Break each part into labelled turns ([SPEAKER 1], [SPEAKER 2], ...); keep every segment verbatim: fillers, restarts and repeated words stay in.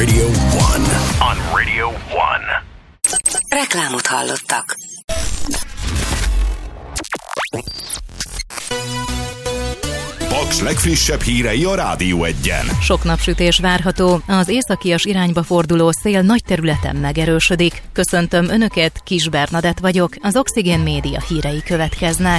[SPEAKER 1] Radio One. On Radio One.
[SPEAKER 2] Reklámot hallottak.
[SPEAKER 1] Paks legfrissebb hírei a Rádió Egyen.
[SPEAKER 3] Sok napsütés várható, az északias irányba forduló szél nagy területen megerősödik. Köszöntöm Önöket, Kis Bernadett vagyok, az Oxigén Média hírei következnek.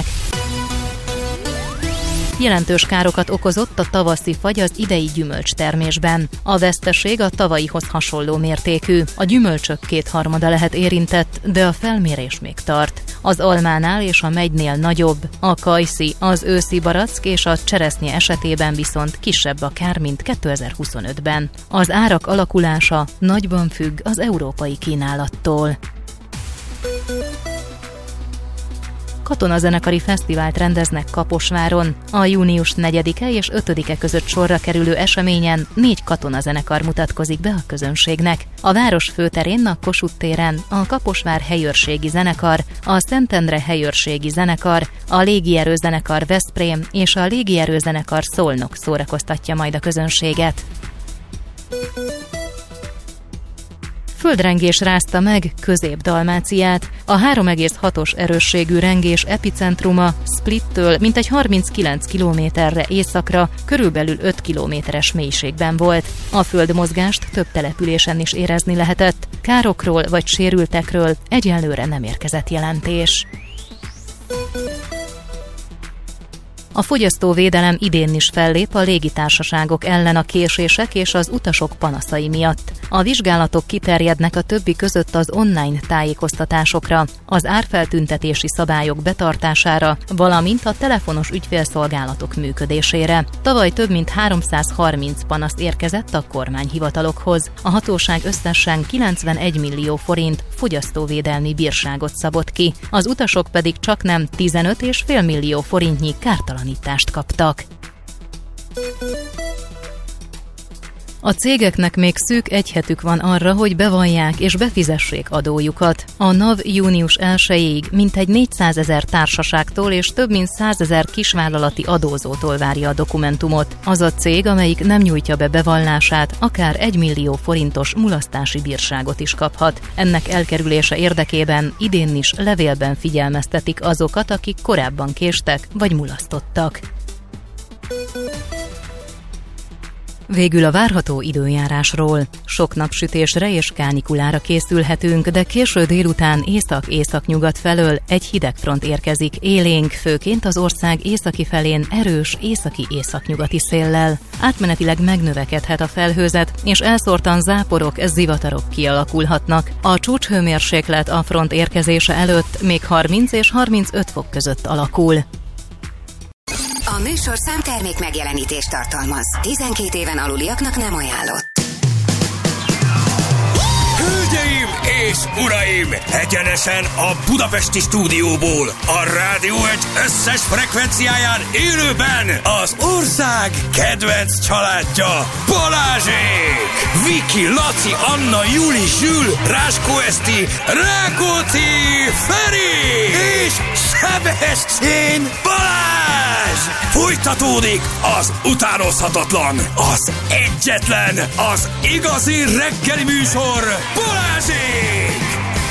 [SPEAKER 3] Jelentős károkat okozott a tavaszi fagy az idei gyümölcstermésben. A veszteség a tavalyihoz hasonló mértékű. A gyümölcsök kétharmada lehet érintett, de a felmérés még tart. Az almánál és a megynél nagyobb, a kajszi, az őszi barack és a cseresznye esetében viszont kisebb a kár, mint kétezer-huszonötben. Az árak alakulása nagyban függ az európai kínálattól. Katonazenekari fesztivált rendeznek Kaposváron. A június negyedike és ötödike között sorra kerülő eseményen négy katonazenekar mutatkozik be a közönségnek. A város főterén, a Kossuth téren a Kaposvár helyőrségi zenekar, a Szentendre helyőrségi zenekar, a légierőzenekar Veszprém és a légierőzenekar Szolnok szórakoztatja majd a közönséget. Földrengés rázta meg Közép-Dalmáciát. A három egész hatos erősségű rengés epicentruma Splittől mintegy harminckilenc kilométerre északra, körülbelül öt kilométeres mélységben volt. A földmozgást több településen is érezni lehetett. Károkról vagy sérültekről egyelőre nem érkezett jelentés. A fogyasztóvédelem idén is fellép a légitársaságok ellen a késések és az utasok panaszai miatt. A vizsgálatok kiterjednek a többi között az online tájékoztatásokra, az árfeltüntetési szabályok betartására, valamint a telefonos ügyfélszolgálatok működésére. Tavaly több mint háromszázharminc panasz érkezett a kormányhivatalokhoz. A hatóság összesen kilencvenegy millió forint fogyasztóvédelmi bírságot szabott ki, az utasok pedig csaknem tizenöt egész öt millió forintnyi kártalanítást kaptak. A cégeknek még szűk egy hetük van arra, hogy bevallják és befizessék adójukat. A NAV június elsejéig mintegy négyszázezer társaságtól és több mint százezer kisvállalati adózótól várja a dokumentumot. Az a cég, amelyik nem nyújtja be bevallását, akár egy millió forintos mulasztási bírságot is kaphat. Ennek elkerülése érdekében idén is levélben figyelmeztetik azokat, akik korábban késtek vagy mulasztottak. Végül a várható időjárásról. Sok napsütésre és kánikulára készülhetünk, de késő délután észak-északnyugat felől egy hidegfront érkezik élénk, főként az ország északi felén erős északi-északnyugati széllel. Átmenetileg megnövekedhet a felhőzet, és elszórtan záporok, zivatarok kialakulhatnak. A csúcshőmérséklet a front érkezése előtt még harminc és harmincöt fok között alakul.
[SPEAKER 2] A műsorszám termék megjelenítést tartalmaz. tizenkét éven aluliaknak nem ajánlott.
[SPEAKER 4] Hölgyeim és uraim! Egyenesen a budapesti stúdióból, a Rádió egy összes frekvenciáján élőben az ország kedvenc családja, Balázsék! Viki, Laci, Anna, Juli, Zsül, Ráskó Eszti, Rákóczi, Feri és Sebestyén Balázs! Folytatódik az utánozhatatlan, az egyetlen, az igazi reggeli műsor, Balázsék!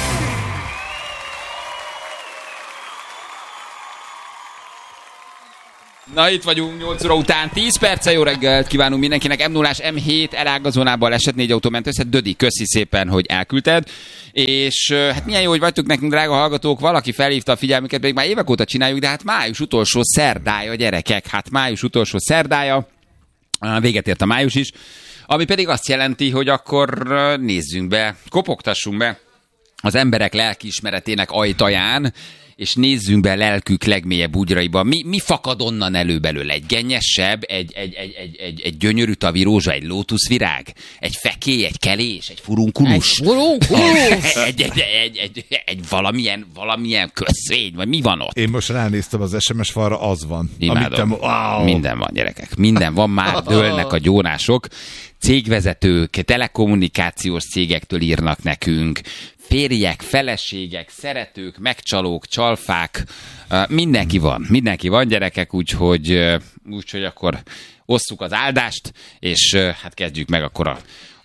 [SPEAKER 5] Na, itt vagyunk nyolc óra után, tíz perce, jó reggelt kívánunk mindenkinek. em nullás em hét elágazónában esett, négy autó ment össze. Dödi, köszi szépen, hogy elküldted. És hát milyen jó, hogy vagytok nekünk, drága hallgatók, valaki felhívta a figyelmüket, még már évek óta csináljuk, de hát május utolsó szerdája, gyerekek, hát május utolsó szerdája, véget ért a május is, ami pedig azt jelenti, hogy akkor nézzünk be, kopogtassunk be az emberek lelkiismeretének ajtaján, és nézzünk be lelkük legmélyebb bugyraiba. Mi, mi fakad onnan elő belőle? Egy gennyessebb, egy, egy, egy, egy, egy, egy gyönyörű tavirózsa, egy lótuszvirág, egy fekély, egy kelés, egy furunkulus.
[SPEAKER 6] Egy furunkulus!
[SPEAKER 5] egy, egy, egy, egy, egy valamilyen, valamilyen köszvény, vagy mi van ott?
[SPEAKER 7] Én most ránéztem az es em es falra, az van.
[SPEAKER 5] Imádom.
[SPEAKER 7] Te, wow.
[SPEAKER 5] Minden van, gyerekek. Minden van, már dőlnek a gyónások. Cégvezetők, telekommunikációs cégektől írnak nekünk, férjek, feleségek, szeretők, megcsalók, csalfák, mindenki van, mindenki van, gyerekek, úgyhogy, úgyhogy akkor osszuk az áldást, és hát kezdjük meg akkor a,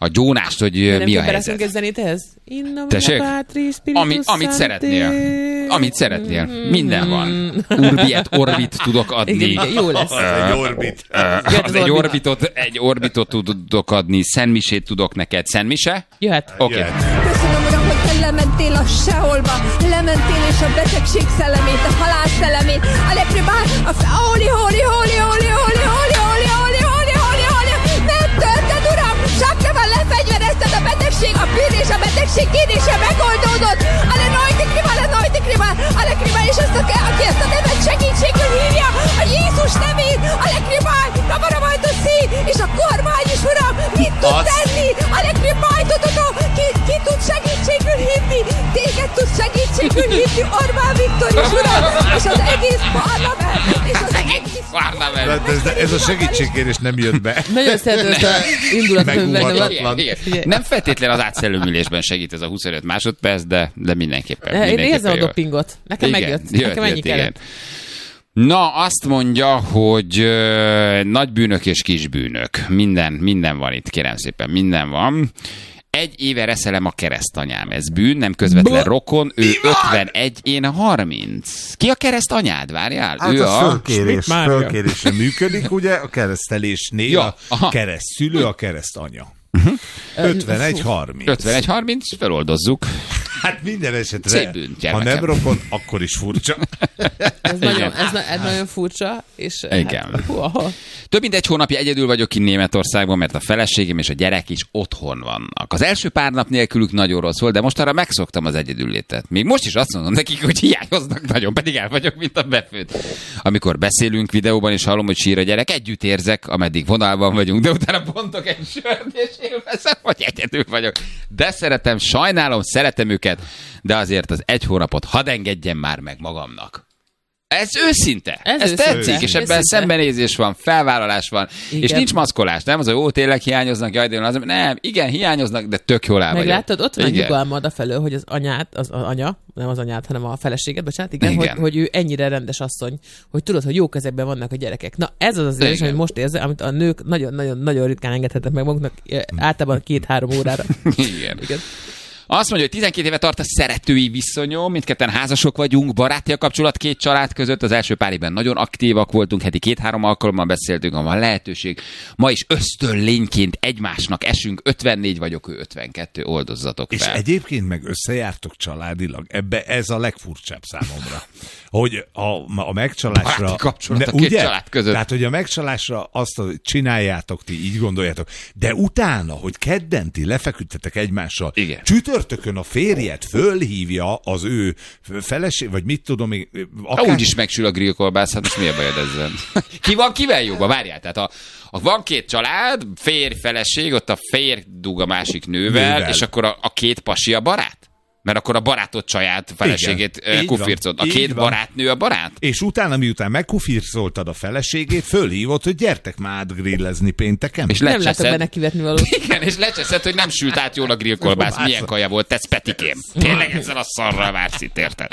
[SPEAKER 5] a gyónást, hogy
[SPEAKER 6] nem
[SPEAKER 5] mi a helyzet.
[SPEAKER 6] egy zenét ehhez?
[SPEAKER 5] Tessék? Ami, amit szeretnél. Amit szeretnél. Minden van. Urbi et orbit tudok adni.
[SPEAKER 6] Igen, igen, jó lesz.
[SPEAKER 7] Egy orbit.
[SPEAKER 5] Uh, egy orbitot, egy orbitot tudok adni. Szentmisét tudok neked. Szentmise?
[SPEAKER 6] Jöhet.
[SPEAKER 5] Oké. Okay.
[SPEAKER 8] Köszönöm, uram, hogy te lementél a seholba, lementél és a betegség szellemét, a halál szellemét, a lepribál, a hóli, hóli, hóli, hóli, hóli, hóli, hóli, hóli, hóli, hóli, hóli, megtölted, uram, sakkával lefegyverezted a betegség, a bűn és a betegség kérdése megoldódott, ale najti kribál, a najti kribál, a lekribál, és azt, aki ezt a nevet segítségül hívja, a Jézus nevét, a lekribál, a varamajt a szín, és a kormány is, uram, mit tud tenni, a lekribál, tudod, ki, ki tud segítségül hívni, téged tud segítségül hívni, Orbán Viktor is, uram, és az egész parlament, és az egész
[SPEAKER 5] parlament.
[SPEAKER 7] Ez, ez a segítségkérés nem jött be.
[SPEAKER 6] Nagyon szeretem ezt a indulatot,
[SPEAKER 7] Megúvatlan.
[SPEAKER 5] Nem feltétlen az átszellőmülésben segít ez a huszonöt másodperc, de, de mindenképpen.
[SPEAKER 6] Én
[SPEAKER 5] mindenképpen
[SPEAKER 6] érzem a
[SPEAKER 5] jó.
[SPEAKER 6] dopingot. Nekem
[SPEAKER 5] Igen,
[SPEAKER 6] megjött.
[SPEAKER 5] jött,
[SPEAKER 6] Nekem ennyi
[SPEAKER 5] jött,
[SPEAKER 6] kellett.
[SPEAKER 5] igen. Na, azt mondja, hogy ö, nagy bűnök és kis bűnök. Minden, minden van itt, kérem szépen, minden van. Egy éve reszelem a keresztanyám. Ez bűn, nem közvetlen rokon. Ő ötvenegy, én harminc. Ki a keresztanyád? Várjál?
[SPEAKER 7] Hát
[SPEAKER 5] ő
[SPEAKER 7] az
[SPEAKER 5] a...
[SPEAKER 7] fölkérés, fölkérésre működik, ugye, a keresztelésnél
[SPEAKER 5] Ja,
[SPEAKER 7] a keresztszülő, a keresztanya.
[SPEAKER 5] Uh-huh.
[SPEAKER 7] ötvenegy harminc.
[SPEAKER 5] ötvenegy harminc, feloldozzuk.
[SPEAKER 7] Hát minden esetre,
[SPEAKER 5] Szép bűn,
[SPEAKER 7] ha nem rokon, akkor is furcsa.
[SPEAKER 6] Ez, nagyon, ez, ez nagyon furcsa, és
[SPEAKER 5] igen.
[SPEAKER 6] Hát, hú,
[SPEAKER 5] több mint egy hónapja egyedül vagyok ki Németországban, mert a feleségem és a gyerek is otthon vannak. Az első pár nap nélkülük nagyon rossz volt, de most arra megszoktam az egyedüllétet. Még most is azt mondom nekik, hogy hiányoznak nagyon, pedig el vagyok, mint a befőtt. Amikor beszélünk videóban, és hallom, hogy sír a gyerek, együtt érzek, ameddig vonalban vagyunk, de utána bontok egy sört, és élvezem, hogy egyedül vagyok. De szeretem, sajnálom, szeretem őket, de azért az egy hónapot hadd engedjem már meg magamnak. Ez őszinte. Ez, Ez őszinte. Tetszik, és ebben őszinte. Szembenézés van, felvállalás van, igen. És nincs maszkolás, nem? Az, hogy ó, tényleg hiányoznak, jaj, de az, nem, igen, hiányoznak, de tök jól el vagyok.
[SPEAKER 6] Meglátod, ott van nyugalmad a felől, hogy az anyát, az, az anya, nem az anyát, hanem a feleséged, bocsánat, igen, igen. Hogy, hogy ő ennyire rendes asszony, hogy tudod, hogy jó kezekben vannak a gyerekek. Na, ez az az érzés, amit most érzem, amit a nők nagyon-nagyon ritkán engedhetnek meg maguknak, általában két-három órára.
[SPEAKER 5] Igen. igen. Azt mondja, hogy tizenkét éve tart a szeretői viszonyom, mindketten házasok vagyunk, baráti a kapcsolat két család között, az első pár évben nagyon aktívak voltunk, heti két-három alkalommal beszéltünk, ha van lehetőség. Ma is ösztönlényként egymásnak esünk, ötvennégy vagyok, ő ötvenkettő, oldozzatok fel.
[SPEAKER 7] És egyébként meg összejártok családilag, ebbe ez a legfurcsább számomra. Hogy a, a megcsalásra...
[SPEAKER 5] Baráti kapcsolat
[SPEAKER 7] ne,
[SPEAKER 5] a két
[SPEAKER 7] ugye?
[SPEAKER 5] család között.
[SPEAKER 7] Tehát, hogy a megcsalásra azt hogy csináljátok, ti így gondoljátok, de utána, hogy kedden ti lefeküdtetek egymással,
[SPEAKER 5] igen.
[SPEAKER 7] Csütörtökön a férjed fölhívja az ő feleség, vagy mit tudom még...
[SPEAKER 5] Akár... Ha úgyis megsül a grillkolbász, hát most mi a bajod ezzel? Ki van kivel jobban? Várjál, tehát a, a, van két család, férj, feleség, ott a férj dug a másik nővel, nővel. És akkor a, a két pasi a barát? Mert akkor a barátod csaját, feleségét kufircolt. A két barátnő a barát?
[SPEAKER 7] És utána, miután megkufircoltad a feleségét, fölhívott, hogy gyertek már átgrillezni pénteken.
[SPEAKER 6] És nem látok benne kivetni valót.
[SPEAKER 5] Igen, és lecseszed, hogy nem sült át jól a grillkolbász. Milyen kaja volt, tetsz Petikém. Tényleg ezzel a szarral vársz itt, érted?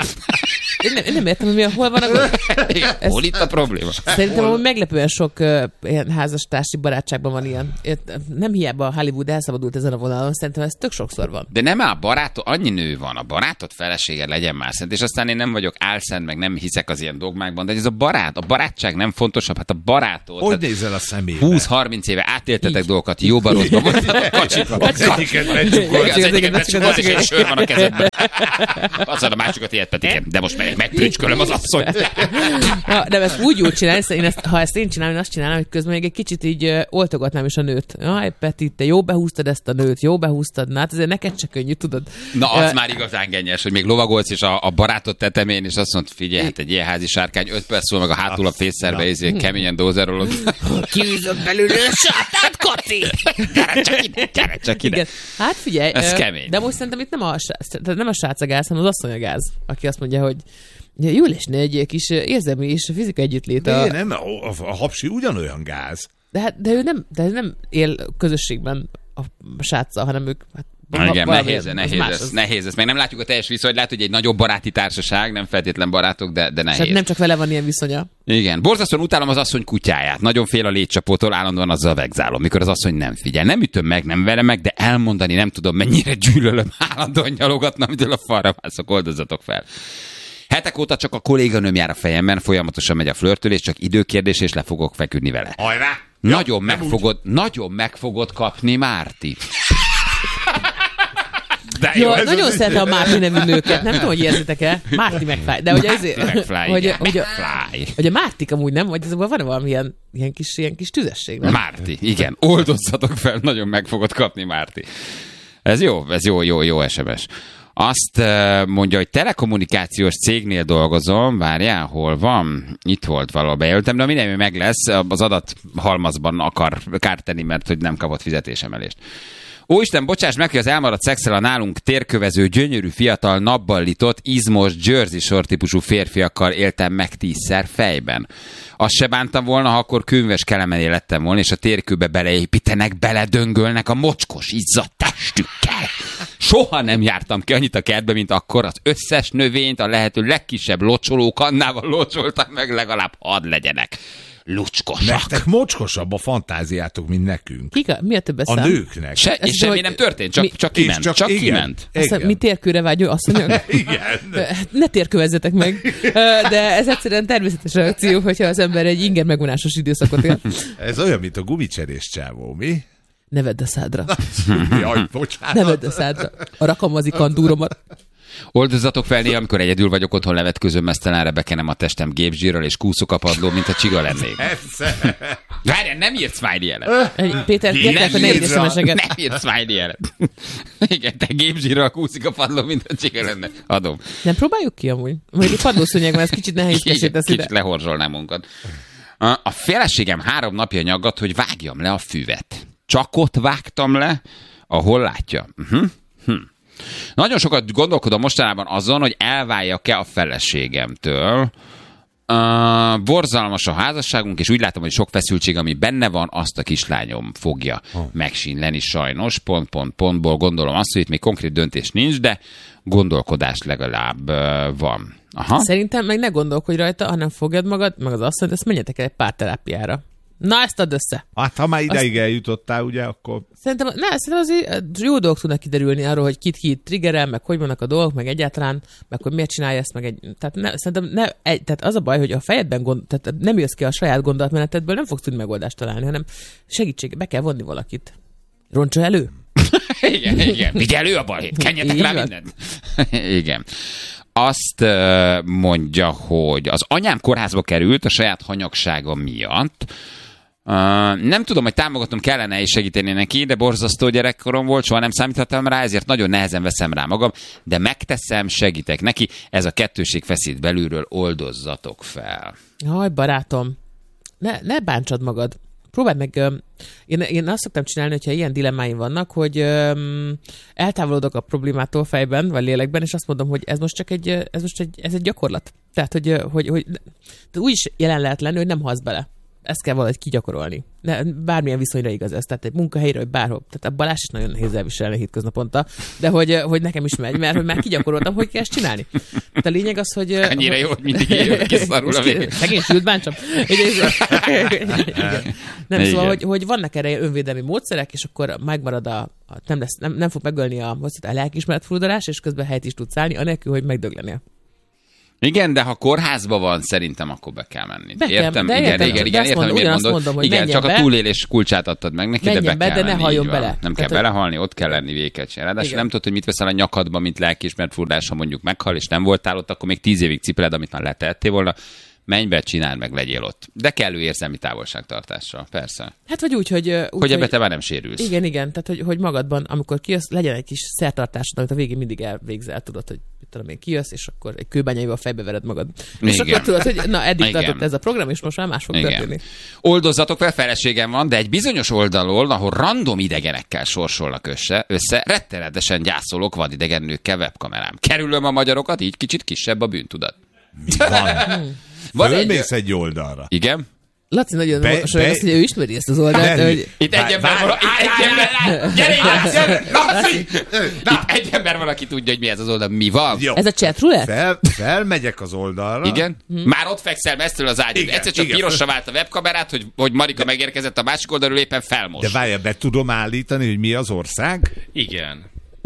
[SPEAKER 6] Én nem, én nem értem, hogy milyen, hol van a...
[SPEAKER 5] Igen, ez... Hol itt a probléma?
[SPEAKER 6] Szerintem hol... meglepően sok uh, ilyen házastársi barátságban van ilyen. Nem hiába a Hollywood elszabadult ezen a vonalon, szerintem ez tök sokszor van.
[SPEAKER 5] De nem áll barátod, annyi nő van, a barátod felesége legyen már szent, és aztán én nem vagyok álszent, meg nem hiszek az ilyen dogmákban, de ez a barát, a barátság nem fontosabb, hát a barátod.
[SPEAKER 7] Hogy nézel a szemébe?
[SPEAKER 5] húsz-harminc éve átéltetek így. Dolgokat, jóba rosszba voltatok, kacsikba.
[SPEAKER 7] Az egyiket becsukod.
[SPEAKER 5] Az egyiket becsukod, és egy sör van a kezedben. Aztán a másikat ilyet Petikem, de most megyek, megprücskölöm az asszonyt.
[SPEAKER 6] Ja, de ezt úgy jól csinálsz, én ezt, ha ezt én csinálom, én azt csinálom, hogy közben még egy kicsit így uh, oltogatnám is a nőt. Jaj, Peti, te jó behúztad ezt a nőt, jó behúztad, na hát azért neked se könnyű, tudod.
[SPEAKER 5] Na, az uh, már igazán gennyes, hogy még lovagolsz, és a, a barátod tetemén, és azt mondod, figyelj, hát egy ilyen házi sárkány, öt perc szól, meg a hátul a fészerbe, és keményen dózerolod.
[SPEAKER 6] Kiűzök belőle a sátát, Kati!
[SPEAKER 5] Gyere csak ide, gyere csak ide.
[SPEAKER 6] Igen. Hát figyelj,
[SPEAKER 5] ez
[SPEAKER 6] uh,
[SPEAKER 5] kemény.
[SPEAKER 6] De most szerintem itt nem a, nem a srác a gáz, hanem az asszony a gáz, aki azt mondja, hogy jó lesne egy kis érzelmi és fizikai együttlét.
[SPEAKER 7] A... De nem, a, a, a hapsi ugyanolyan gáz.
[SPEAKER 6] De, hát, de, ő nem, de ő nem él közösségben a sráccal, hanem ők hát,
[SPEAKER 5] Igen, nehéz, nehéz, ez, ez, nehéz ez. Meg nem látjuk a teljes viszonyt, lehet, hogy egy nagyobb baráti társaság, nem feltétlen barátok, de, de nehéz.
[SPEAKER 6] És nem csak vele van ilyen viszonya.
[SPEAKER 5] Igen, borzasztóan utálom az asszony kutyáját. Nagyon fél a létcsapótól, állandóan azzal vegzálom, mikor az asszony nem figyel. Nem ütöm meg, nem verem meg, de elmondani nem tudom, mennyire gyűlölöm, állandóan nyalogatna, amitől a falra mászok, oldozzatok fel. Hetek óta csak a kolléganőm jár a fejemben, folyamatosan megy a flörtölés, csak időkérdés, és le fogok feküdni vele.
[SPEAKER 7] Hajrá!
[SPEAKER 5] Nagyon, ja, meg fogod, nagyon meg fogod kapni, Márti.
[SPEAKER 6] De jó, jó nagyon szeretem a Márti nevű nőket. Nem tudom, hogy érzitek-e. Márti McFly. De hogy azért, hogy, hogy, hogy, a, hogy a Mártik amúgy nem, vagy van valami ilyen, ilyen, kis, ilyen kis tüzesség. Nem?
[SPEAKER 5] Márti, igen. Oldozzatok fel, nagyon meg fogod kapni, Márti. Ez jó, ez jó, jó, jó es em es. Azt mondja, hogy telekommunikációs cégnél dolgozom, várjál, hol van? Itt volt valahol bejelöltem, de minden meg lesz, az adathalmazban akar kárt tenni, mert hogy nem kapott fizetésemelést. Óisten, bocsáss meg, hogy az elmaradt szexel a nálunk térkövező, gyönyörű, fiatal, nappallított, izmos, Jersey Shore típusú férfiakkal éltem meg tízszer fejben. Azt se bántam volna, ha akkor könyves kelemené lettem volna, és a térkőbe beleépítenek, beledöngölnek a mocskos, izzadt testükkel. Soha nem jártam ki annyit a kertbe, mint akkor. Az összes növényt a lehető legkisebb locsolókannával locsoltam meg, legalább hadd legyenek lucskosak.
[SPEAKER 7] Nektek mocskosabb a fantáziátok, mint nekünk.
[SPEAKER 6] Kika, mi a többes szám?
[SPEAKER 7] A nőknek.
[SPEAKER 5] Se, és semmi hogy nem történt, csak, mi, csak kiment. Csak, csak
[SPEAKER 7] igen,
[SPEAKER 5] kiment.
[SPEAKER 6] Aztán mi térkőre vágyó asszonyok?
[SPEAKER 7] Igen.
[SPEAKER 6] Ne térkövezzetek meg. De ez egyszerűen természetes reakció, hogyha az ember egy inger megvonásos időszakot él.
[SPEAKER 7] Ez olyan, mint a gumicserés csávó, mi?
[SPEAKER 6] Ne vedd a szádra.
[SPEAKER 7] Jaj, bocsánat.
[SPEAKER 6] Ne vedd a szádra. A rakamazi kandúromat.
[SPEAKER 5] Oldozzatok fel néha, amikor egyedül vagyok otthon levetközöm, mesztelenre bekenem a testem gépzsírral, és kúszok a padló, mint a csiga lennék. Várjál, nem írt smiley jelet.
[SPEAKER 6] Péter, kérlek, hogy ne írj es em es-eket.
[SPEAKER 5] Nem írt smiley jelet. Igen, te gépzsírral kúszik a padló, mint a csiga lenne. Adom.
[SPEAKER 6] Nem próbáljuk ki amúgy? Vagy egy padlószőnyeg van, ez kicsit nehézkesé teszi.
[SPEAKER 5] Kicsit lehorzsolnám munkat. A feleségem három napja nyaggat, hogy vágjam le a füvet. Csak ott vágtam le, ahol látja. Uh-huh. Hm. Nagyon sokat gondolkodom mostanában azon, hogy elváljak-e a feleségemtől. Uh, borzalmas a házasságunk, és úgy látom, hogy sok feszültség, ami benne van, azt a kislányom fogja oh. megsínleni sajnos. Pont, pont, pontból gondolom azt, hogy itt még konkrét döntés nincs, de gondolkodás legalább uh, van. Aha.
[SPEAKER 6] Szerintem meg ne gondolkodj rajta, hanem fogjad magad, meg az asszonyt, ezt menjetek el egy párterápiára. Na, ezt add össze.
[SPEAKER 7] Hát, ha már ideig Azt... eljutottál, ugye, akkor...
[SPEAKER 6] Szerintem, ne, szerintem azért jó dolgok tudnak kiderülni arról, hogy kit ki triggerel, meg hogy vannak a dolgok, meg egyáltalán, meg hogy miért csinálja ezt, meg egy... Tehát ne, szerintem ne, egy, tehát az a baj, hogy a fejedben gond, tehát nem jössz ki a saját gondolatmenetedből, nem fogsz tudni megoldást találni, hanem segítség, be kell vonni valakit. Roncsa elő?
[SPEAKER 5] igen, igen. Vigye elő a balhét, kenjetek rá mindent. igen. Azt mondja, hogy az anyám kórházba került a saját hanyagsága miatt. Uh, nem tudom, hogy támogatom kellene és segíteni neki, de borzasztó gyerekkorom volt, soha nem számíthattam rá, ezért nagyon nehezen veszem rá magam, de megteszem, segítek neki. Ez a kettőség feszít belülről, oldozzatok fel.
[SPEAKER 6] Jaj, barátom, ne, ne bántsad magad. Próbáld meg, én, én azt szoktam csinálni, hogyha ilyen dilemmáim vannak, hogy um, eltávolodok a problémától fejben, vagy lélekben, és azt mondom, hogy ez most csak egy, ez most egy, ez egy gyakorlat. Tehát, hogy, hogy, hogy úgy is jelen lehet lenni, hogy nem hasz bele. Ezt kell valahogy kigyakorolni. Ne, bármilyen viszonyra igaz ez, tehát egy munkahelyre, vagy bárhol. Tehát a Balázs is nagyon nehéz elviselni hétköznaponta, de hogy, hogy nekem is megy, mert hogy már kigyakoroltam, hogy kell ezt csinálni. Tehát a lényeg az, hogy...
[SPEAKER 5] Annyira jó, hogy mindig éljön, kiszarul a végén.
[SPEAKER 6] Szegény sült báncsam. Nem, szóval, hogy, hogy vannak erre önvédelmi módszerek, és akkor megmarad a... a nem, lesz, nem, nem fog megölni a, a lelkiismeret furdalás, és közben helyet is tudsz állni, anélkül, hogy megdöglenél.
[SPEAKER 5] Igen, de ha kórházban van, szerintem akkor be kell menni.
[SPEAKER 6] Be
[SPEAKER 5] értem,
[SPEAKER 6] kell,
[SPEAKER 5] igen,
[SPEAKER 6] értem,
[SPEAKER 5] igen, igen, értem, hogy miért mondod. Mondom, hogy igen, csak be, a túlélés kulcsát adtad meg neki, de be, be kell
[SPEAKER 6] de
[SPEAKER 5] menni.
[SPEAKER 6] Ne halljon bele.
[SPEAKER 5] Nem
[SPEAKER 6] Tehát,
[SPEAKER 5] kell belehalni, ott kell lenni véget sem. Ráadásul nem tudod, hogy mit veszel a nyakadba, mint lelkiismert furdás, ha mondjuk meghal, és nem voltál ott, akkor még tíz évig cipeled, amit már letehettél volna. Menj be, csináld meg, legyél ott. De kellő érzelmi távolságtartásra, persze.
[SPEAKER 6] Hát vagy úgy, hogy... Úgy,
[SPEAKER 5] hogy ebbe te már nem sérülsz.
[SPEAKER 6] Igen, igen, tehát hogy, hogy magadban, amikor kijössz, legyen egy kis szertartásod, amit a végén mindig elvégzel, tudod, hogy tudom én, kijössz, és akkor egy kőbányaival fejbe vered magad. Igen. És akkor tudod, hogy na, eddig igen. tartott ez a program, és most már más fog igen. történni.
[SPEAKER 5] Oldozzatok fel, feleségem van, de egy bizonyos oldalon, ahol random idegenekkel sorsolnak össze, össze rettenetesen gyászolok vadidegen nőkkel webkamerám. Kerülöm a magyarokat, így kicsit kisebb a bűntudat.
[SPEAKER 7] Mi van? Fölmész egy... egy oldalra.
[SPEAKER 5] Igen.
[SPEAKER 6] Laci nagyon
[SPEAKER 7] Be-
[SPEAKER 6] mosolyog,
[SPEAKER 7] be-
[SPEAKER 6] azt mondja, ő ismeri ezt az oldalt.
[SPEAKER 7] Nem.
[SPEAKER 6] Hogy...
[SPEAKER 5] Itt egy ember van, itt egy ember, gyere ide, gyere, Laci! Itt egy ember van, aki tudja, hogy mi ez az oldal, mi van.
[SPEAKER 7] Jó.
[SPEAKER 6] Ez a chat roulette?
[SPEAKER 7] Fel, felmegyek az oldalra.
[SPEAKER 5] Igen? Hmm. Már ott fekszel messziről az ágyad.
[SPEAKER 7] Igen,
[SPEAKER 5] Egyszer csak
[SPEAKER 7] igen.
[SPEAKER 5] pirosra vált a webkamerát, hogy, hogy Marika megérkezett a másik oldalról, éppen felmos.
[SPEAKER 7] De várjál, be tudom állítani, hogy mi az ország?
[SPEAKER 9] Igen.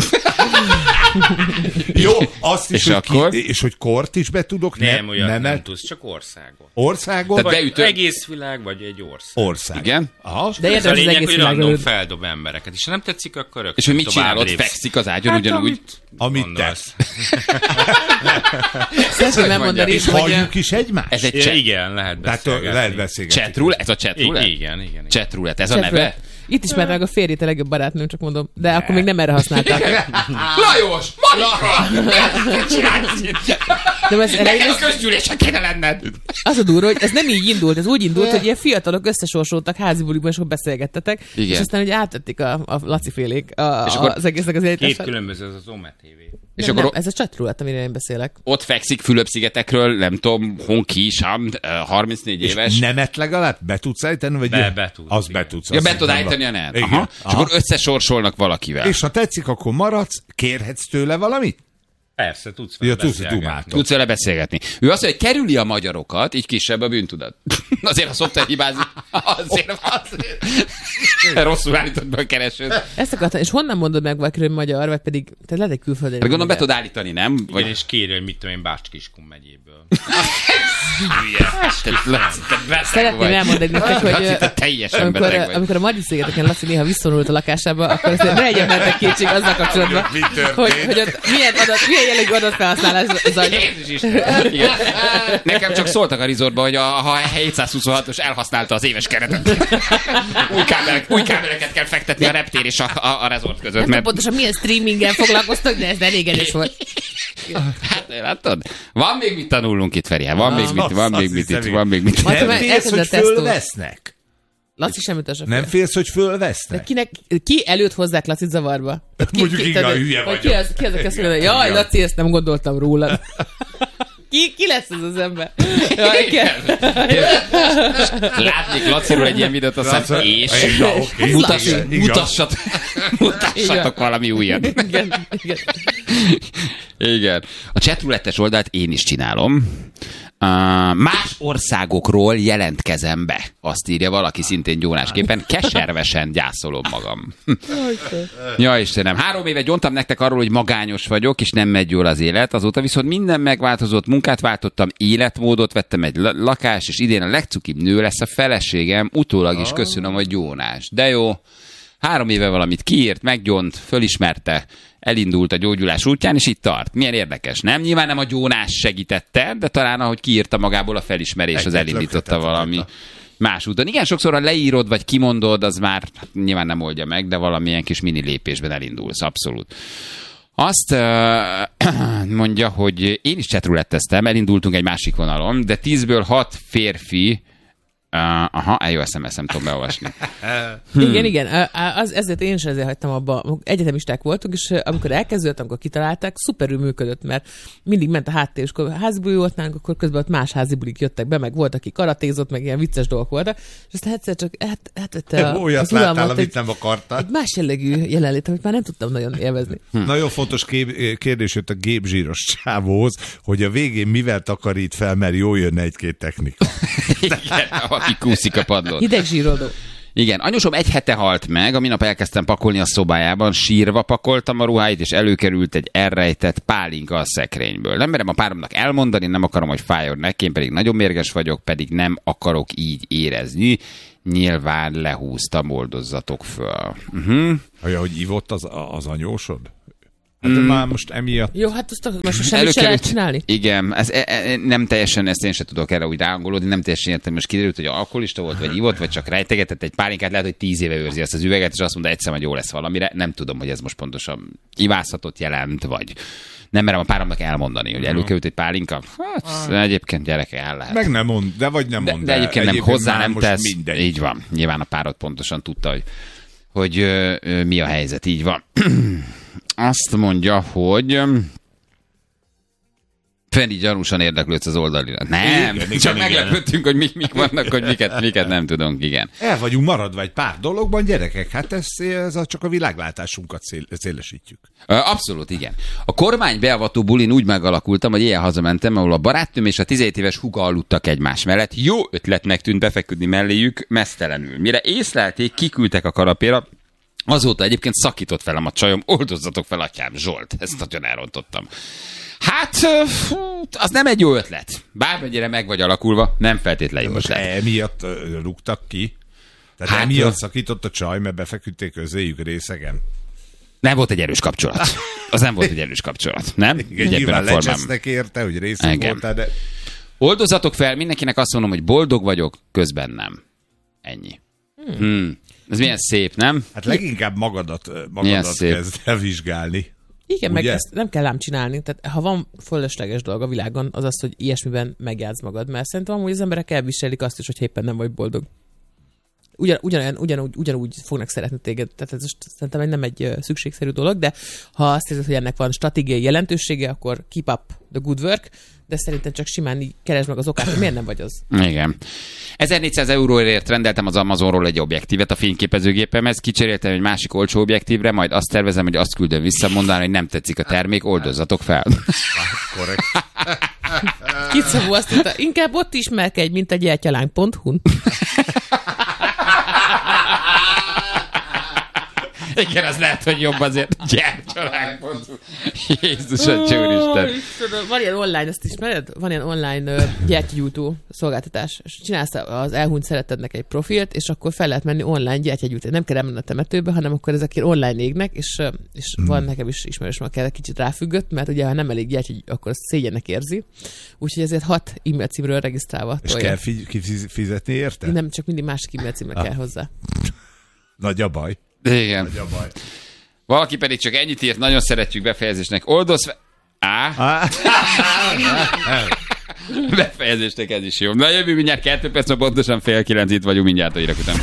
[SPEAKER 7] Jó, azt is,
[SPEAKER 5] És
[SPEAKER 7] hogy
[SPEAKER 5] akkor?
[SPEAKER 7] Ki, és hogy kort is be tudok?
[SPEAKER 9] Nem,
[SPEAKER 7] ne,
[SPEAKER 9] olyan nem,
[SPEAKER 7] nem
[SPEAKER 9] tudsz, csak országot.
[SPEAKER 7] Országot?
[SPEAKER 5] Tehát
[SPEAKER 9] Vagy
[SPEAKER 5] beütő-
[SPEAKER 9] egész világ, vagy egy ország.
[SPEAKER 7] Ország.
[SPEAKER 5] Igen?
[SPEAKER 7] Aha.
[SPEAKER 6] De
[SPEAKER 9] Ez a
[SPEAKER 6] érdemes az
[SPEAKER 9] lényeg,
[SPEAKER 6] egész
[SPEAKER 9] hogy random
[SPEAKER 6] világon.
[SPEAKER 9] feldob embereket. És ha nem tetszik, akkor rögtön
[SPEAKER 5] És hogy mit
[SPEAKER 9] tovább
[SPEAKER 5] csinál, ott
[SPEAKER 9] lépsz.
[SPEAKER 5] fekszik az ágyon
[SPEAKER 9] Hát,
[SPEAKER 5] ugyanúgy?
[SPEAKER 9] amit
[SPEAKER 7] Amit
[SPEAKER 9] gondolsz.
[SPEAKER 6] Szeretném elmondani,
[SPEAKER 7] És
[SPEAKER 6] hogy
[SPEAKER 7] halljuk is egymást?
[SPEAKER 5] Ez egy
[SPEAKER 9] Ja,
[SPEAKER 5] chat,
[SPEAKER 9] igen, lehet
[SPEAKER 7] Tehát
[SPEAKER 9] beszélgetni.
[SPEAKER 7] lehet beszélgetni.
[SPEAKER 5] chatroulette? Ez a chatroulette?
[SPEAKER 9] Igen, igen, igen.
[SPEAKER 5] Chatroulette, ez a
[SPEAKER 6] chat
[SPEAKER 5] neve?
[SPEAKER 6] roulette. Itt ismert meg a férjét, a legjobb barátnőm, csak mondom. De akkor még nem erre használták.
[SPEAKER 5] Lajos! Marika! Mit csinálsz itt?
[SPEAKER 6] De ez elején
[SPEAKER 5] Nekem a
[SPEAKER 6] ez,
[SPEAKER 5] közgyűlésen kéne lenned!
[SPEAKER 6] az a durva, hogy ez nem így indult, ez úgy indult, hogy ilyen fiatalok összesorsoltak házi bulikban, és akkor beszélgettetek.
[SPEAKER 5] Igen.
[SPEAKER 6] És aztán, hogy átvették a, a Laci félék a,
[SPEAKER 5] És akkor
[SPEAKER 6] az egésznek az
[SPEAKER 9] Két
[SPEAKER 6] életet.
[SPEAKER 9] különböző, az az Ome té vé.
[SPEAKER 5] És
[SPEAKER 6] Nem,
[SPEAKER 5] akkor
[SPEAKER 6] nem, ez a chat roulette, amire én beszélek.
[SPEAKER 5] ott fekszik Fülöp-szigetekről, nem tudom, Honki, Sam, harmincnégy éves.
[SPEAKER 7] És nemet legalább be tudsz állítani? Vagy
[SPEAKER 9] Be- be tudsz,
[SPEAKER 7] Az
[SPEAKER 9] igen.
[SPEAKER 7] be tudsz.
[SPEAKER 5] Ja,
[SPEAKER 7] azt
[SPEAKER 5] be tudod
[SPEAKER 7] hiszem,
[SPEAKER 5] állítani a
[SPEAKER 7] van.
[SPEAKER 5] nem.
[SPEAKER 7] Igen.
[SPEAKER 5] Aha. És
[SPEAKER 7] Aha.
[SPEAKER 5] akkor összesorsolnak valakivel.
[SPEAKER 7] És ha tetszik, akkor maradsz, kérhetsz tőle valamit?
[SPEAKER 9] Persze, tudsz
[SPEAKER 7] Ja,
[SPEAKER 9] vele
[SPEAKER 7] tudsz
[SPEAKER 9] beszélgetni.
[SPEAKER 7] dumálni.
[SPEAKER 5] Tudsz vele beszélgetni. Ő azt mondja, hogy kerüli a magyarokat, így kisebb a bűntudat. Azért, ha szoktál hibázni, azért, azért rosszul állított be a keresőt.
[SPEAKER 6] Ezt akartam, és honnan mondod meg valakiről, hogy magyar, vagy pedig, te lehet egy külföldön.
[SPEAKER 5] De gondolom be tudod állítani, nem?
[SPEAKER 9] Igen,
[SPEAKER 5] Vagy...
[SPEAKER 9] és kéri, hogy mit tudom én, Bács-Kiskun megyéből.
[SPEAKER 6] Szeretném elmondani nektek, hogy
[SPEAKER 5] Laci, te
[SPEAKER 6] ö,
[SPEAKER 5] teljesen
[SPEAKER 6] amikor,
[SPEAKER 5] beteg vagy.
[SPEAKER 6] amikor a Madrid-szigeteken Laci néha visszavonult a lakásába, akkor azért ne legyen bennetek kétség azzal kapcsolatban,
[SPEAKER 7] Mi történt?
[SPEAKER 6] hogy, hogy ott milyen, adat, milyen jellegű adatfelhasználás zajlott.
[SPEAKER 5] Jézus Isten. Igen. Nekem csak szóltak a rizortba, hogy a, ha hétszázhuszonhatos elhasználta az éves keretet. Új, kábelek, új kábeleket kell fektetni a reptér és a, a, a rezort között.
[SPEAKER 6] Nem
[SPEAKER 5] Mert...
[SPEAKER 6] pontosan milyen streamingen foglalkoztak, de ez elég erős volt.
[SPEAKER 5] Hát, látod? Van még mit tanulnunk itt, Feri. Van még mit, van
[SPEAKER 7] Azt
[SPEAKER 5] még mit,
[SPEAKER 7] hiszem,
[SPEAKER 5] itt, van még mit.
[SPEAKER 6] Majd
[SPEAKER 7] Nem
[SPEAKER 6] már
[SPEAKER 7] félsz,
[SPEAKER 6] elkezded
[SPEAKER 7] hogy
[SPEAKER 6] a tesztó.
[SPEAKER 7] fölvesznek?
[SPEAKER 6] Laci sem ütesse
[SPEAKER 7] Nem
[SPEAKER 6] fel.
[SPEAKER 7] félsz, hogy
[SPEAKER 6] De
[SPEAKER 7] fölvesznek?
[SPEAKER 6] kinek, ki előtt hozzák Lacit zavarba? Ki,
[SPEAKER 7] Mondjuk igen,
[SPEAKER 6] tehát,
[SPEAKER 7] hülye
[SPEAKER 6] vagy
[SPEAKER 7] vagyok.
[SPEAKER 6] Ki az, ki az, aki azt mondja, hogy jaj, Laci, ezt nem gondoltam rólad. Ki, ki lesz ez az ember? Jaj, ki...
[SPEAKER 5] Látnék Laciról egy ilyen videót, azt hiszem,
[SPEAKER 7] Laci-
[SPEAKER 5] és
[SPEAKER 7] Ja, oké.
[SPEAKER 5] mutass,
[SPEAKER 7] Igen.
[SPEAKER 5] mutassatok, mutassatok valami újat.
[SPEAKER 6] Igen, igen.
[SPEAKER 5] Igen. A chatroulettes oldalt én is csinálom. Uh, más országokról jelentkezem be. Azt írja valaki szintén gyónásképpen. Keservesen gyászolom magam. Ja, Istenem. Három éve gyontam nektek arról, hogy magányos vagyok, és nem megy jól az élet. Azóta viszont minden megváltozott, munkát váltottam, életmódot, vettem egy l- lakást, és idén a legcukibb nő lesz a feleségem. Utólag is köszönöm, hogy gyónás. De jó. Három éve valamit kiírt, meggyont, fölismerte, elindult a gyógyulás útján, és itt tart. Milyen érdekes, nem? Nyilván nem a gyónás segítette, de talán ahogy kiírta magából a felismerés, az
[SPEAKER 7] Egyet
[SPEAKER 5] elindította
[SPEAKER 7] lökhetett
[SPEAKER 5] valami
[SPEAKER 7] rajta.
[SPEAKER 5] más úton. Igen, sokszor ha leírod, vagy kimondod, az már hát, nyilván nem oldja meg, de valamilyen kis mini lépésben elindulsz, abszolút. Azt uh, mondja, hogy én is chatrouletteztem, elindultunk egy másik vonalon, de tízből hat férfi Uh, aha, eljó es em es, nem tudom beolvasni.
[SPEAKER 6] Igen, igen. Az, ezért én is ezért hagytam abba. Egyetemisták voltunk, és amikor elkezdődött, amikor kitalálták, szuperül működött, mert mindig ment a háttér, és akkor házbuli volt nálunk, akkor közben ott más házi bulik jöttek be, meg volt, aki karatézott, meg ilyen vicces dolgok voltak, és aztán egyszer csak át, átvette a,
[SPEAKER 7] Olyat
[SPEAKER 6] az
[SPEAKER 7] láttál,
[SPEAKER 6] uralmat
[SPEAKER 7] amit
[SPEAKER 6] egy,
[SPEAKER 7] nem akartál.
[SPEAKER 6] egy más jellegű jelenlét, amit már nem tudtam nagyon élvezni.
[SPEAKER 7] Hm. Nagyon fontos kép- kérdés jött a gépzsíros csávóhoz, hogy a végén mivel takarít fel, mert jól jönne egy-két technika.
[SPEAKER 5] Igen, aki kúszik a padlón.
[SPEAKER 6] Hideg zsíroldó.
[SPEAKER 5] Igen, anyósom egy hete halt meg, a minap elkezdtem pakolni a szobájában, sírva pakoltam a ruháit, és előkerült egy elrejtett pálinka a szekrényből. Nem merem a páromnak elmondani, nem akarom, hogy fájjon neki, én pedig nagyon mérges vagyok, pedig nem akarok így érezni. Nyilván lehúztam, oldozzatok föl. Uh-huh.
[SPEAKER 7] Olyan, hogy ivott az, az anyósod? Hát mm. már most emiatt...
[SPEAKER 6] Jó, hát azt most semmit se lehet csinálni.
[SPEAKER 5] Igen, ez, e, e, nem teljesen, ezt én sem tudok erre úgy ráangolódni, nem teljesen értem, most kiderült, hogy alkoholista volt, vagy ivott, vagy csak rejtegetett egy pálinkát, lehet, hogy tíz éve őrzi azt az üveget, és azt mondta, egyszer majd jó lesz valamire. Nem tudom, hogy ez most pontosan ivászatot jelent, vagy nem merem a páromnak elmondani, hogy előkerült egy pálinka. Hát, ah. egyébként gyereke el lehet.
[SPEAKER 7] Meg nem mond, de vagy nem
[SPEAKER 5] de,
[SPEAKER 7] mond.
[SPEAKER 5] de egyébként nem,
[SPEAKER 7] egyébként
[SPEAKER 5] hozzá nem tesz.
[SPEAKER 7] Mindegy.
[SPEAKER 5] Így van. Nyilván a párod pontosan tudta, hogy, hogy ö, ö, mi a helyzet. Így van. Azt mondja, hogy Fenni gyanúsan érdeklődsz az oldalira. Nem,
[SPEAKER 7] igen,
[SPEAKER 5] csak
[SPEAKER 7] igen,
[SPEAKER 5] meglepődtünk, hogy mik, mik vannak, hogy miket, miket nem tudunk, igen.
[SPEAKER 7] El vagyunk maradva egy pár dologban, gyerekek, hát ez, ez a, csak a világlátásunkat szél, szélesítjük.
[SPEAKER 5] Abszolút, igen. A kormány beavató bulin úgy megalakultam, hogy ilyen hazamentem, ahol a barátnőm és a tizenhét éves húga aludtak egymás mellett. Jó ötletnek tűnt befeküdni melléjük mesztelenül. Mire észlelték, kiküldtek a kanapéra. Azóta egyébként szakított velem a csajom, oldozzatok fel, atyám, Zsolt. Ezt nagyon elrontottam. Hát, az nem egy jó ötlet. Bármennyire meg vagy alakulva, nem feltétlenül jó ötlet.
[SPEAKER 7] Emiatt uh, rúgtak ki? Tehát hát, emiatt szakított a csaj, mert befeküdték közéjük részegen?
[SPEAKER 5] Nem volt egy erős kapcsolat. Az nem volt egy erős kapcsolat, nem?
[SPEAKER 7] Igen, nyilván lecsesznek érte, hogy részeg voltál, de...
[SPEAKER 5] Oldozzatok fel, mindenkinek azt mondom, hogy boldog vagyok, közben nem. Ennyi. Hmm. Hmm. Ez milyen szép, nem?
[SPEAKER 7] Hát leginkább magadat, magadat kezd el vizsgálni.
[SPEAKER 6] Igen, ugye? Meg ezt nem kell ám csinálni. Tehát ha van fölösleges dolog a világon, az az, hogy ilyesmiben megjátsz magad. Mert szerintem amúgy az emberek elviselik azt is, hogy éppen nem vagy boldog. Ugyan, ugyan, ugyanúgy, ugyanúgy fognak szeretni téged. Tehát ez szerintem nem egy uh, szükségszerű dolog, de ha azt érzed, hogy ennek van stratégiai jelentősége, akkor keep up the good work, de szerintem csak simán így keresd meg az okát, hogy miért nem vagy az.
[SPEAKER 5] Igen. ezernégyszáz euróért rendeltem az Amazonról egy objektívet a fényképezőgépemhez, kicseréltem egy másik olcsó objektívre, majd azt tervezem, hogy azt küldöm vissza, mondani, hogy nem tetszik a termék, oldozzatok fel.
[SPEAKER 7] Korrekt.
[SPEAKER 6] Kicszabó azt mondta, inkább ott ismerkedj, mint a gyertyalánk pont hu-n.
[SPEAKER 5] Igen, az lehet, hogy jobb azért. Gyertyalánk pont hu. Jézus, a csúristen.
[SPEAKER 6] Van ilyen online, ezt ismered? Van ilyen online uh, gyertyagyújtó szolgáltatás. És csinálsz az elhunyt szeretednek egy profilt, és akkor fel lehet menni online gyertyagyújtó. Nem kell elmenni a temetőbe, hanem akkor ezek ilyen online égnek, és, és mm. van nekem is ismerős, ma kell kicsit ráfüggött, mert ugye ha nem elég gyertyagyújtó, akkor azt szégyennek érzi. Úgyhogy ezért hat e-mail címről regisztrálva.
[SPEAKER 7] És tolja. Kell fi- fizetni érte?
[SPEAKER 6] Nem, csak mindig másik e-mail címre ah. kell hozzá.
[SPEAKER 7] Nagy a baj.
[SPEAKER 5] Igen. Valaki pedig csak ennyit írt, nagyon szeretjük befejezésnek. Oldoz... Á? Befejezésnek ez is jó. Na jövő mindjárt kettő perc, ma pontosan fél kilenc, itt vagyunk mindjárt a hírek után.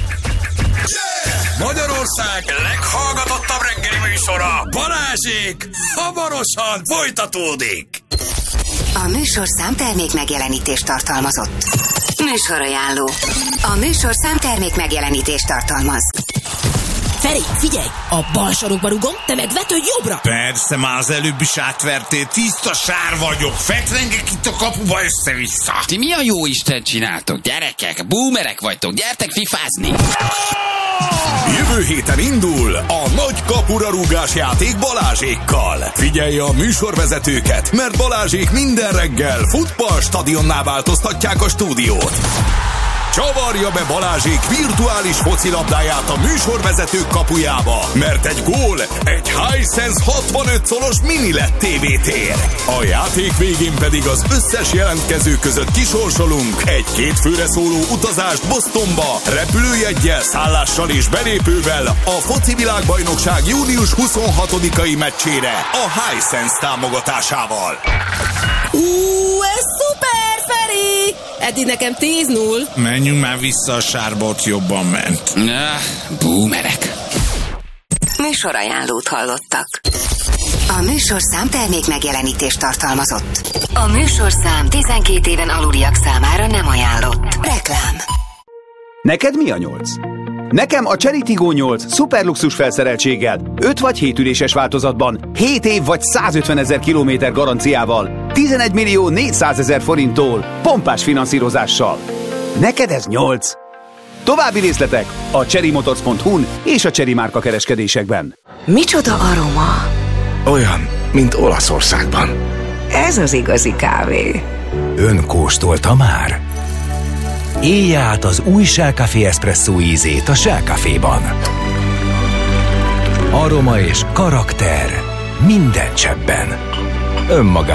[SPEAKER 4] Magyarország leghallgatottabb reggeli műsora, Balázsék, hamarosan folytatódik.
[SPEAKER 2] A műsor számtermék megjelenítést tartalmazott. Műsorajánló. A műsor számtermék megjelenítést tartalmaz.
[SPEAKER 10] Feri, figyelj! A bal sarokba rugom, te meg vetődj jobbra!
[SPEAKER 4] Persze, már az előbb is átvertél, tiszta sár vagyok, fetrengek itt a kapuba össze-vissza.
[SPEAKER 5] Ti mi a jó Isten csináltok, gyerekek? Boomerek vagytok, gyertek fifázni!
[SPEAKER 4] Jövő héten indul a nagy kapura rúgás játék Balázsékkal. Figyelj a műsorvezetőket, mert Balázsék minden reggel futball stadionná változtatják a stúdiót. Csavarja be Balázsék virtuális focilabdáját a műsorvezetők kapujába, mert egy gól egy Hisense hatvanöt szolos mini led té vé tér. A játék végén pedig az összes jelentkező között kisorsolunk egy két főre szóló utazást Bostonba, repülőjeggyel, szállással és belépővel a foci világbajnokság június huszonhatodikai meccsére a Hisense támogatásával.
[SPEAKER 10] Ú, ez szuper, Feri! Eddig nekem tíz null.
[SPEAKER 4] Menjünk már vissza a sárba, ott jobban ment.
[SPEAKER 5] Ah, boomerek.
[SPEAKER 2] Műsorajánlót hallottak. A műsor számtermék megjelenítést tartalmazott. A műsorszám tizenkét éven aluliak számára nem ajánlott. Reklám.
[SPEAKER 11] Neked mi a nyolc? Nekem a Chery Tiggo nyolc szuperluxus felszereltséggel, öt vagy hét üléses változatban, hét év vagy százötvenezer kilométer garanciával, tizenegy millió négyszázezer forinttól, pompás finanszírozással. Neked ez nyolc. További részletek a chery motors pont hu-n és a Chery márka kereskedésekben.
[SPEAKER 2] Micsoda aroma?
[SPEAKER 4] Olyan, mint Olaszországban.
[SPEAKER 2] Ez az igazi kávé.
[SPEAKER 12] Ön kóstolta már? Élje át az új Shell Café Espresso ízét a Shell Caféban. Aroma és karakter minden cseppben. Önmagában.